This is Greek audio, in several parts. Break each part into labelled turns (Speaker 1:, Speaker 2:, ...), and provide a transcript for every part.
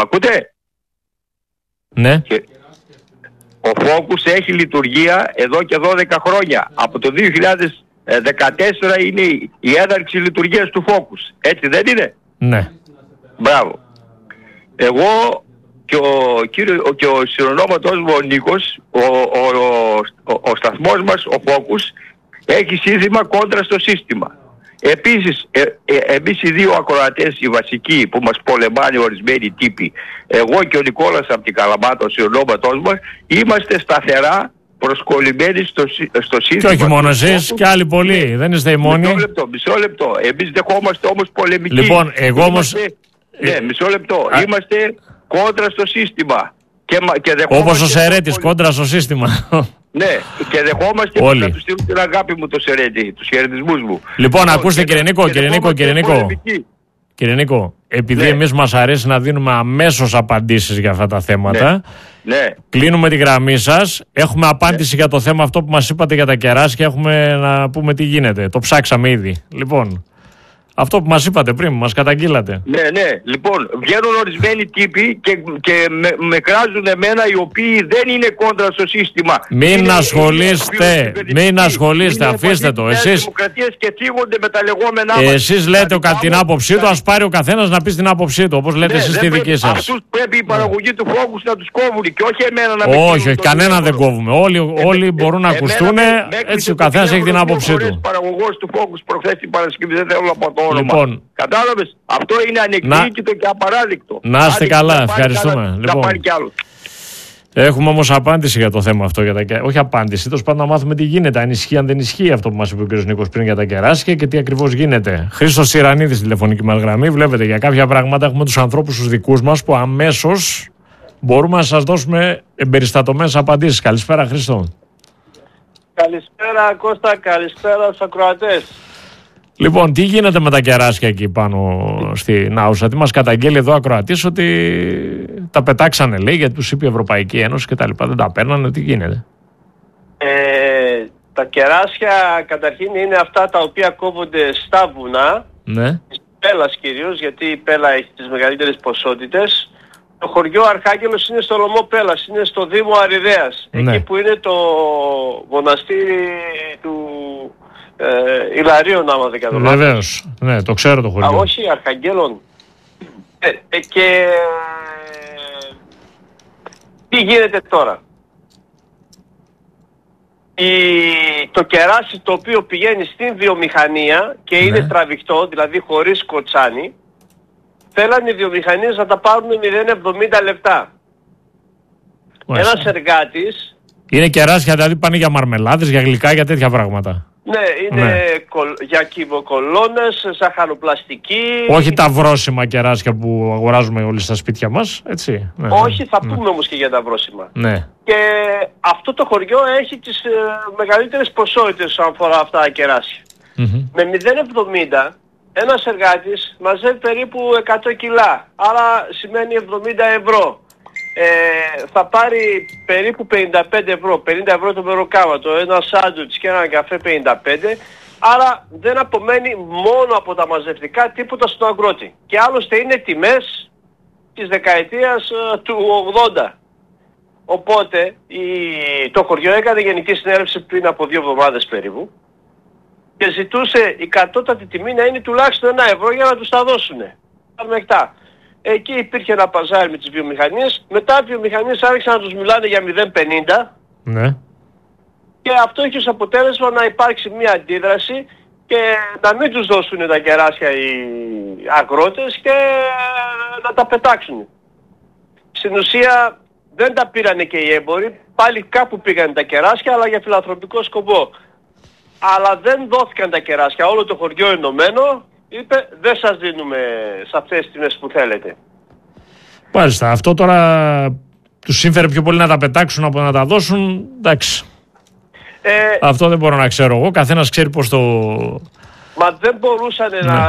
Speaker 1: ακούτε?
Speaker 2: Ναι.
Speaker 1: Ο Focus έχει λειτουργία εδώ και 12 χρόνια. Από το 2014 είναι η έναρξη λειτουργίας του Focus. Έτσι δεν είναι?
Speaker 2: Ναι.
Speaker 1: Μπράβο. Εγώ και ο συνονόματός μου ο Νίκος, ο σταθμός μας, ο Focus, έχει σύνθημα κόντρα στο σύστημα. Επίσης, εμείς οι δύο ακροατές, οι βασικοί που μας πολεμάνε ορισμένοι τύποι, εγώ και ο Νικόλας από την Καλαμάτα, ο συνονόματός μας, είμαστε σταθερά προσκολλημένοι στο σύστημα.
Speaker 2: Και όχι μόνο εσείς, και άλλοι πολλοί. Δεν είστε οι μόνοι.
Speaker 1: Μισό λεπτό. Εμείς δεχόμαστε όμως πολεμική.
Speaker 2: Λοιπόν, εγώ όμως...
Speaker 1: Ναι, μισό λεπτό. Είμαστε κόντρα στο σύστημα.
Speaker 2: Όπως ο Σερέτης, κόντρα στο σύστημα.
Speaker 1: Ναι, και δεχόμαστε
Speaker 2: όλοι.
Speaker 1: Να του στείλουν την αγάπη μου το Σερέτη, τους χαιρετισμούς μου.
Speaker 2: Λοιπόν, ακούστε κύριε Νίκο, επειδή εμείς μας αρέσει να δίνουμε αμέσως απαντήσεις για αυτά τα θέματα,
Speaker 1: ναι.
Speaker 2: Κλείνουμε τη γραμμή σας, έχουμε απάντηση για το θέμα αυτό που μας είπατε για τα κεράσια, έχουμε να πούμε τι γίνεται, το ψάξαμε ήδη. Λοιπόν, αυτό που μας είπατε πριν, μας καταγγείλατε.
Speaker 1: Ναι. Λοιπόν, βγαίνουν ορισμένοι τύποι και με κράζουν εμένα, οι οποίοι δεν είναι κόντρα στο σύστημα.
Speaker 2: Μην ασχολείστε, αφήστε το. Εσείς
Speaker 1: και θίγονται με τα λεγόμενά μας.
Speaker 2: Εσείς λέτε την άποψή του, ας πάρει ο καθένας να πει την άποψή του, όπως λέτε εσείς τη δική σας.
Speaker 1: Αυτούς πρέπει η παραγωγή του Focus να τους κόβουν και όχι εμένα να με
Speaker 2: όχι, κανένα δεν κόβουμε. Όλοι μπορούν να ακουστούν, έτσι ο καθένας έχει την άποψή του.
Speaker 1: Παραγωγός του Focus προχθές την Παρασκευή, δεν θέλω να πω το όνομα.
Speaker 2: Λοιπόν,
Speaker 1: κατάλαβες, αυτό είναι ανεκδίκητο και απαράδεικτο.
Speaker 2: Να είστε καλά, ευχαριστούμε. Λοιπόν, έχουμε όμως απάντηση για το θέμα αυτό. Όχι απάντηση, τόσο πάντων να μάθουμε τι γίνεται. Αν ισχύει, αν δεν ισχύει αυτό που μας είπε ο κ. Νίκος πριν για τα κεράσια και τι ακριβώς γίνεται. Χρήστος Τυραννίδης, τηλεφωνική μας γραμμή. Βλέπετε, για κάποια πράγματα έχουμε τους ανθρώπους τους δικούς μας που αμέσως μπορούμε να σας δώσουμε εμπεριστατωμένες απαντήσεις. Καλησπέρα, Χρήστο.
Speaker 3: Καλησπέρα, Κώστα, καλησπέρα στους ακροατές.
Speaker 2: Λοιπόν, τι γίνεται με τα κεράσια εκεί πάνω στην Άουσα? Τι μας καταγγέλει εδώ ο ακροατής, ότι τα πετάξανε, λέει, γιατί τους είπε η Ευρωπαϊκή Ένωση και τα λοιπά, δεν τα παίρνανε, τι γίνεται?
Speaker 3: Τα κεράσια καταρχήν είναι αυτά τα οποία κόβονται στα βουνά,
Speaker 2: ναι.
Speaker 3: Της Πέλας κυρίως, γιατί η Πέλα έχει τις μεγαλύτερες ποσότητες. Το χωριό Αρχάγγελος είναι στο Λωμό Πέλας, είναι στο Δήμο Αριδέας, εκεί που είναι το μοναστήρι του Ιλαρίων, άμα δεν κάνω λάθος.
Speaker 2: Βεβαίως, ναι, το ξέρω το χωριό.
Speaker 3: Όχι, Αρχαγγέλων. Και τι γίνεται τώρα? Το κεράσι το οποίο πηγαίνει στην βιομηχανία και είναι τραβηχτό, δηλαδή χωρίς κοτσάνι, θέλανε οι βιομηχανίες να τα πάρουν 0,70 λεπτά. Ένας εργάτης...
Speaker 2: Είναι κεράσια, δηλαδή πάνε για μαρμελάδες, για γλυκά, για τέτοια πράγματα.
Speaker 3: Ναι, είναι για κυβοκολόνες, ζαχαροπλαστική.
Speaker 2: Όχι τα βρώσιμα κεράσια που αγοράζουμε όλοι στα σπίτια μας, έτσι.
Speaker 3: Όχι, θα πούμε όμως και για τα βρώσιμα.
Speaker 2: Ναι.
Speaker 3: Και αυτό το χωριό έχει τις μεγαλύτερες ποσότητες όσον αφορά αυτά τα κεράσια. Με 0,70 ένας εργάτης μαζεύει περίπου 100 κιλά, άρα σημαίνει 70 ευρώ. Θα πάρει περίπου 55 ευρώ, 50 ευρώ το μεροκάματο, ένα σάντουιτς και ένα καφέ 55, άρα δεν απομένει μόνο από τα μαζευτικά τίποτα στον αγρότη. Και άλλωστε είναι τιμές της δεκαετίας του 80. Οπότε το χωριό έκανε γενική συνέλευση πριν από 2 εβδομάδες περίπου και ζητούσε η κατώτατη τιμή να είναι τουλάχιστον 1 ευρώ για να τους τα δώσουνε. Εκεί υπήρχε ένα παζάρι με τις βιομηχανίες, μετά οι βιομηχανίες άρχισαν να τους μιλάνε για 0,50
Speaker 2: ναι.
Speaker 3: Και αυτό έχει ως αποτέλεσμα να υπάρξει μια αντίδραση και να μην τους δώσουν τα κεράσια οι αγρότες και να τα πετάξουν. Στην ουσία δεν τα πήρανε και οι έμποροι, πάλι κάπου πήγαν τα κεράσια αλλά για φιλανθρωπικό σκοπό. Αλλά δεν δόθηκαν τα κεράσια, όλο το χωριό ενωμένο είπε δεν σας δίνουμε σε αυτές τις τιμές που θέλετε.
Speaker 2: Μάλιστα, αυτό τώρα τους σύμφερε πιο πολύ να τα πετάξουν από να τα δώσουν, εντάξει. Αυτό δεν μπορώ να ξέρω εγώ, καθένας ξέρει πώς το...
Speaker 3: Μα δεν μπορούσαν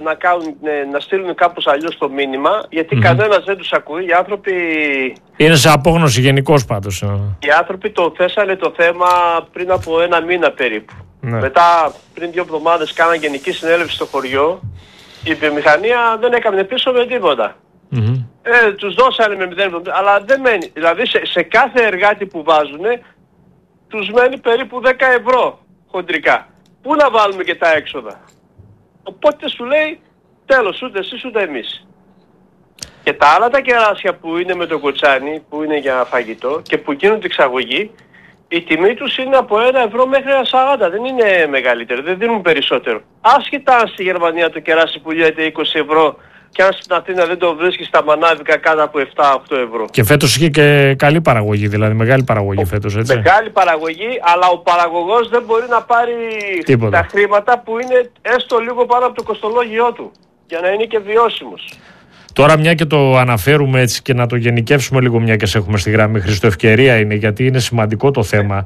Speaker 3: να στείλουν κάπως αλλιώς το μήνυμα, γιατί κανένας δεν τους ακούει. Οι άνθρωποι...
Speaker 2: Είναι σε απόγνωση γενικώς πάντως.
Speaker 3: Οι άνθρωποι το θέσανε το θέμα πριν από 1 μήνα περίπου.
Speaker 2: Ναι.
Speaker 3: Μετά, πριν 2 εβδομάδες, κάναν γενική συνέλευση στο χωριό. Η βιομηχανία δεν έκανε πίσω με τίποτα. Τους δώσανε με 0,70, αλλά δεν μένει. Δηλαδή σε κάθε εργάτη που βάζουνε, τους μένει περίπου 10 ευρώ χοντρικά. Πού να βάλουμε και τα έξοδα? Οπότε σου λέει, τέλος, ούτε εσείς ούτε εμείς. Και τα άλλα τα κεράσια που είναι με το κοτσάνι, που είναι για φαγητό και που γίνονται εξαγωγή, η τιμή τους είναι από 1 ευρώ μέχρι 1,40. Δεν είναι μεγαλύτερο, δεν δίνουν περισσότερο. Άσχετα αν στη Γερμανία το κεράσι πουλιέται 20 ευρώ και αν στην Αθήνα δεν το βρίσκεις στα μανάδικα κάτω από 7-8 ευρώ.
Speaker 2: Και φέτος είχε και καλή παραγωγή, δηλαδή μεγάλη παραγωγή φέτος, έτσι.
Speaker 3: Μεγάλη παραγωγή, αλλά ο παραγωγός δεν μπορεί να πάρει τα χρήματα που είναι έστω λίγο πάνω από το κοστολόγιό του, για να είναι και βιώσιμος.
Speaker 2: Τώρα μια και το αναφέρουμε έτσι και να το γενικεύσουμε λίγο, μια και σε έχουμε στη γραμμή, Χρήστο, ευκαιρία είναι, γιατί είναι σημαντικό το θέμα.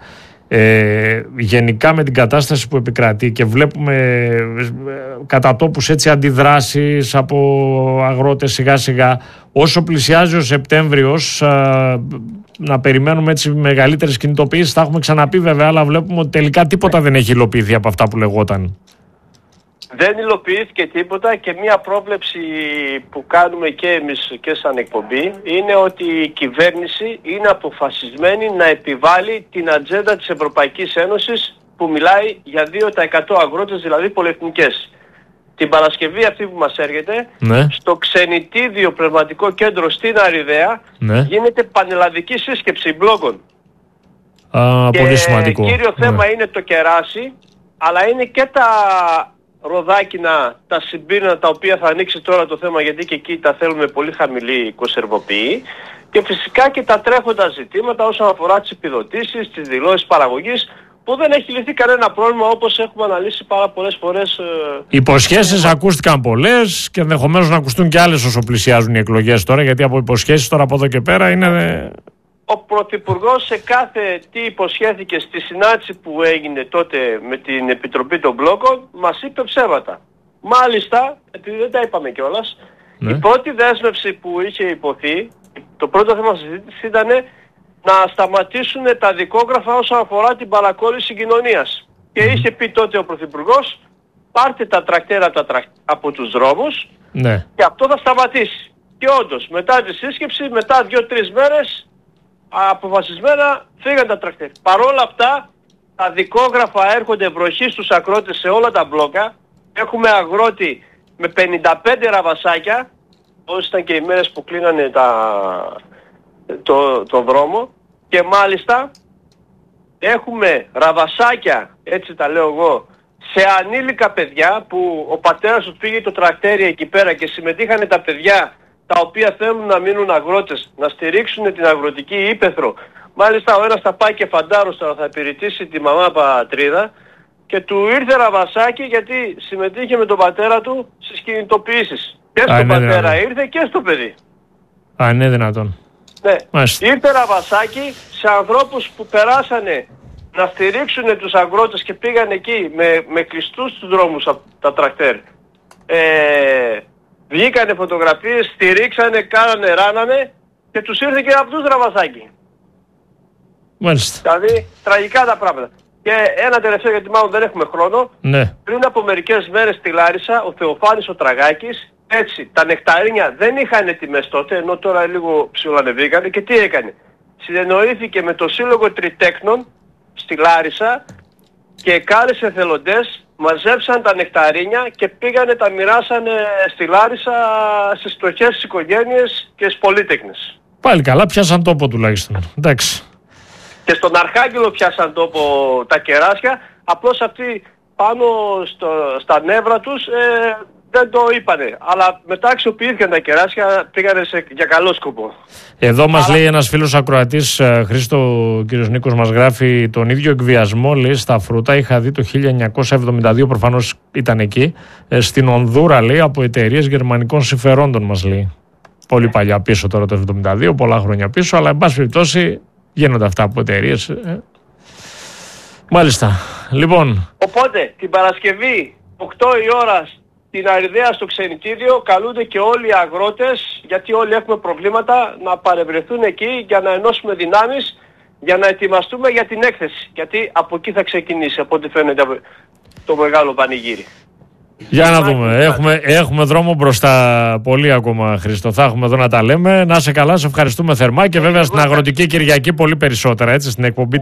Speaker 2: Γενικά με την κατάσταση που επικρατεί και βλέπουμε κατά τόπους έτσι αντιδράσεις από αγρότες σιγά σιγά, όσο πλησιάζει ο Σεπτέμβριος να περιμένουμε έτσι μεγαλύτερες κινητοποιήσεις. Τα έχουμε ξαναπεί βέβαια, αλλά βλέπουμε ότι τελικά τίποτα δεν έχει υλοποιηθεί από αυτά που λεγόταν.
Speaker 3: Δεν υλοποιήθηκε τίποτα και μία πρόβλεψη που κάνουμε και εμείς και σαν εκπομπή είναι ότι η κυβέρνηση είναι αποφασισμένη να επιβάλλει την ατζέντα της Ευρωπαϊκής Ένωσης που μιλάει για 2% αγρότες, δηλαδή πολυεθνικές. Την Παρασκευή αυτή που μας έρχεται, στο Ξενιτίδιο Πνευματικό Κέντρο στην Αριδαία, γίνεται πανελλαδική σύσκεψη μπλόκων.
Speaker 2: Πολύ σημαντικό.
Speaker 3: Κύριο θέμα είναι το κεράσι, αλλά είναι και τα ροδάκινα, τα συμπίνα, τα οποία θα ανοίξει τώρα το θέμα, γιατί και εκεί τα θέλουμε πολύ χαμηλή κονσερβοποιή, και φυσικά και τα τρέχοντα ζητήματα όσον αφορά τις επιδοτήσεις, τις δηλώσεις παραγωγής, που δεν έχει λυθεί κανένα πρόβλημα, όπως έχουμε αναλύσει πάρα πολλές φορές.
Speaker 2: Υποσχέσεις ακούστηκαν πολλές και ενδεχομένως να ακουστούν και άλλες όσο πλησιάζουν οι εκλογές τώρα, γιατί από υποσχέσεις τώρα από εδώ και πέρα είναι...
Speaker 3: Ο Πρωθυπουργός σε κάθε τι υποσχέθηκε στη συνάντηση που έγινε τότε με την Επιτροπή των Μπλόκων μας είπε ψέματα. Μάλιστα, επειδή δεν τα είπαμε κιόλας, η πρώτη δέσμευση που είχε υποθεί, το πρώτο θέμα συζήτηση ήταν να σταματήσουν τα δικόγραφα όσον αφορά την παρακόλληση κοινωνίας. Και είχε πει τότε ο Πρωθυπουργός, πάρτε τα τρακτέρα από τους δρόμους και αυτό θα σταματήσει. Και όντως, μετά τη σύσκεψη, μετά 2-3 μέρες, αποφασισμένα φύγαν τα τρακτέρ. Παρόλα αυτά, τα δικόγραφα έρχονται βροχή στους ακρότες σε όλα τα μπλόκα. Έχουμε αγρότη με 55 ραβασάκια, όσοι ήταν και οι μέρες που κλείνανε το δρόμο, και μάλιστα έχουμε ραβασάκια, έτσι τα λέω εγώ, σε ανήλικα παιδιά που ο πατέρας του πήγε το τρακτέρι εκεί πέρα και συμμετείχαν τα παιδιά τα οποία θέλουν να μείνουν αγρότες, να στηρίξουν την αγροτική ύπαιθρο. Μάλιστα ο ένας θα πάει και φαντάρος τώρα, θα υπηρετήσει τη μαμά πατρίδα, και του ήρθε ραβασάκι γιατί συμμετείχε με τον πατέρα του στις κινητοποιήσεις. Και στον πατέρα ήρθε και στο παιδί.
Speaker 2: Είναι δυνατόν.
Speaker 3: Ναι. Ήρθε ραβασάκι σε ανθρώπους που περάσανε να στηρίξουν τους αγρότες και πήγαν εκεί με κλειστούς τους δρόμους από τα τρακτέρ. Βγήκανε φωτογραφίες, στηρίξανε, κάνανε, ράνανε και τους ήρθε και από τους ραβασάκι.
Speaker 2: Μάλιστα.
Speaker 3: Δηλαδή τραγικά τα πράγματα. Και ένα τελευταίο, γιατί μάλλον δεν έχουμε χρόνο. Πριν από μερικές μέρες στη Λάρισα, ο Θεοφάνης ο Τραγάκης, έτσι, τα νεκταρίνια δεν είχαν τιμές τότε, ενώ τώρα λίγο ψιλοανεβήκανε, και τι έκανε? Συνεννοήθηκε με το Σύλλογο Τριτέκνων στη Λάρισα και κάλεσε εθελοντές, μαζέψαν τα νεκταρίνια και πήγανε τα μοιράσανε στη Λάρισα στις φτωχές οικογένειες και στις πολύτεκνες.
Speaker 2: Πάλι καλά, πιάσαν τόπο τουλάχιστον. Εντάξει.
Speaker 3: Και στον Αρχάγγελο πιάσαν τόπο τα κεράσια, απλώς αυτοί πάνω στα νεύρα τους δεν το είπανε. Αλλά μετά αξιοποιήθηκαν τα κεράσια, πήγανε για καλό σκοπό.
Speaker 2: Εδώ μας λέει ένας φίλος ακροατής, Χρήστο, ο κύριος Νίκος μας γράφει, τον ίδιο εκβιασμό, λέει, στα φρούτα είχα δει το 1972, προφανώς ήταν εκεί, στην Ονδούρα, λέει, από εταιρείες γερμανικών συμφερόντων, μας λέει. Πολύ παλιά πίσω τώρα το 1972, πολλά χρόνια πίσω, αλλά εν πάση περιπτώσει γίνονται αυτά από εταιρείες. Μάλιστα. Λοιπόν.
Speaker 3: Οπότε την Παρασκευή 8 η ώρα στην Αριδαία στο Ξενιτίδιο καλούνται και όλοι οι αγρότες, γιατί όλοι έχουμε προβλήματα, να παρευρεθούν εκεί για να ενώσουμε δυνάμεις, για να ετοιμαστούμε για την έκθεση. Γιατί από εκεί θα ξεκινήσει, από ό,τι φαίνεται, το μεγάλο πανηγύρι.
Speaker 2: Για να δούμε. Έχουμε δρόμο μπροστά πολύ ακόμα, Χρήστο. Θα έχουμε εδώ να τα λέμε. Να είσαι καλά, σε ευχαριστούμε θερμά και βέβαια στην Αγροτική Κυριακή πολύ περισσότερα, έτσι, στην εκπομπή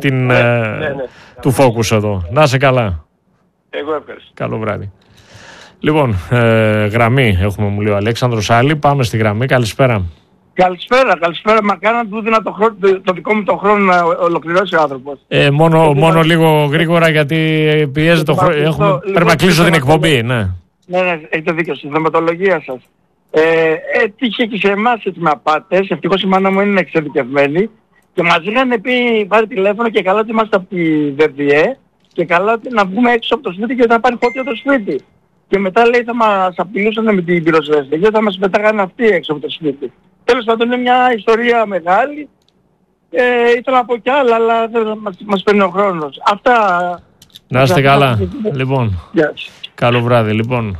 Speaker 2: του Focus εδώ. Να είσαι καλά.
Speaker 3: Εγώ ευχαριστώ.
Speaker 2: Καλό βράδυ. Λοιπόν, γραμμή έχουμε, μου λέει ο Αλέξανδρος. Άλλη, πάμε στη γραμμή. Καλησπέρα.
Speaker 4: Καλησπέρα. Μα κάνατε που δίνα το δικό μου το χρόνο να ολοκληρώσει ο άνθρωπος.
Speaker 2: Μόνο λίγο γρήγορα γιατί πιέζει το χρόνο. Πρέπει να κλείσω την εκπομπή, ναι.
Speaker 4: Ναι, έχετε δίκιο στη θεματολογία σας. Τύχε και σε εμάς έτσι με απάτες. Ευτυχώς η μάνα μου είναι εξειδικευμένη. Και μας είχαν πει, πάρει τηλέφωνο και καλά ότι είμαστε από τη ΔΔΕ και καλά ότι να βγούμε έξω από το σπίτι και να πάρει φωτιά το σπίτι. Και μετά λέει θα μας απειλούσαν με την πυροσβέστη και θα μας πετάγανε αυτοί έξω από το σπίτι. Τέλος πάντων είναι μια ιστορία μεγάλη. Ήθελα να πω κι άλλα, αλλά δεν μας παίρνει ο χρόνος. Αυτά.
Speaker 2: Να είστε καλά. Λοιπόν, καλό βράδυ. Λοιπόν,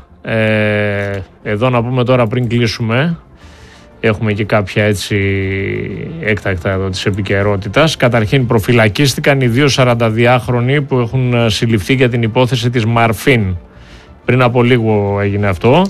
Speaker 2: εδώ να πούμε τώρα πριν κλείσουμε, έχουμε και κάποια έτσι έκτακτα εδώ της επικαιρότητας. Καταρχήν προφυλακίστηκαν οι 2 42χρονοι που έχουν συλληφθεί για την υπόθεση της Μαρφίν. Πριν από λίγο έγινε αυτό.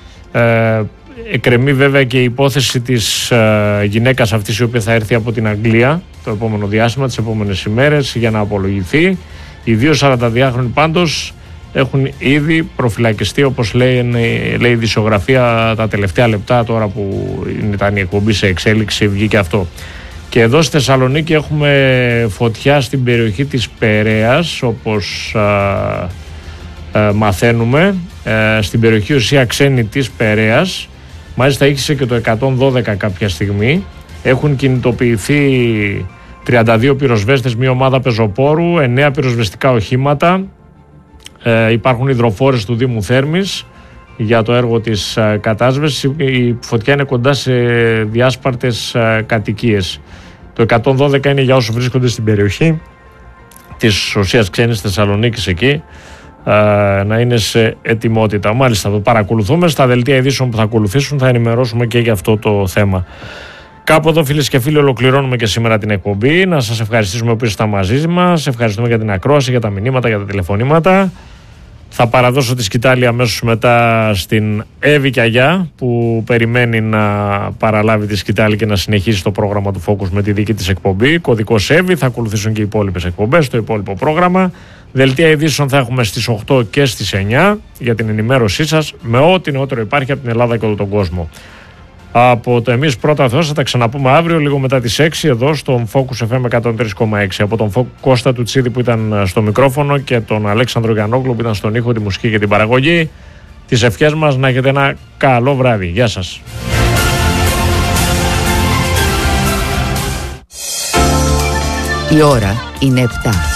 Speaker 2: Εκκρεμεί βέβαια και η υπόθεση της γυναίκας αυτής η οποία θα έρθει από την Αγγλία το επόμενο διάστημα, τις επόμενες ημέρες για να απολογηθεί. Οι 2 42χρονοι πάντως έχουν ήδη προφυλακιστεί, όπως λέει η ειδησιογραφία τα τελευταία λεπτά, τώρα που ήταν η εκπομπή σε εξέλιξη, βγήκε αυτό. Και εδώ στη Θεσσαλονίκη έχουμε φωτιά στην περιοχή της Περαίας, όπως μαθαίνουμε, στην περιοχή ουσία ξένη της Περαίας. Μάλιστα ήχησε και το 112 κάποια στιγμή. Έχουν κινητοποιηθεί 32 πυροσβέστες, μια ομάδα πεζοπόρου, 9 πυροσβεστικά οχήματα. Υπάρχουν υδροφόρες του Δήμου Θέρμης για το έργο της κατάσβεσης. Η φωτιά είναι κοντά σε διάσπαρτες κατοικίες. Το 112 είναι για όσους βρίσκονται στην περιοχή της ουσίας ξένης Θεσσαλονίκης εκεί, να είναι σε ετοιμότητα. Μάλιστα, το παρακολουθούμε. Στα δελτία ειδήσεων που θα ακολουθήσουν θα ενημερώσουμε και για αυτό το θέμα. Κάπου εδώ, φίλες και φίλοι, ολοκληρώνουμε και σήμερα την εκπομπή. Να σας ευχαριστήσουμε που ήσασταν μαζί μας. Ευχαριστούμε για την ακρόαση, για τα μηνύματα, για τα τηλεφωνήματα. Θα παραδώσω τη σκητάλη αμέσως μετά στην Εύη Κιαγιά, που περιμένει να παραλάβει τη σκητάλη και να συνεχίσει το πρόγραμμα του Focus με τη δική της εκπομπή. Κωδικός Εύη, θα ακολουθήσουν και οι υπόλοιπες εκπομπές, το υπόλοιπο πρόγραμμα. Δελτία ειδήσεων θα έχουμε στις 8 και στις 9 για την ενημέρωσή σας με ό,τι νεότερο υπάρχει από την Ελλάδα και όλο τον κόσμο. Από το Εμείς Πρώτα Θεός θα τα ξαναπούμε αύριο λίγο μετά τις 6 εδώ στον Focus FM 103,6. Από τον Κώστα του Τσίδη που ήταν στο μικρόφωνο και τον Αλέξανδρο Γιαννόγλου που ήταν στον ήχο, τη μουσική και την παραγωγή. Τις ευχές μας να έχετε ένα καλό βράδυ. Γεια σας.
Speaker 5: Η ώρα είναι 7.